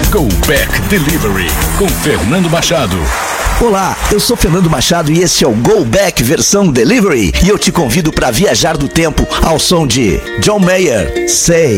Go Back Delivery com Fernando Machado. Olá, eu sou Fernando Machado e esse é o Go Back versão Delivery. E eu te convido para viajar do tempo ao som de John Mayer, Say.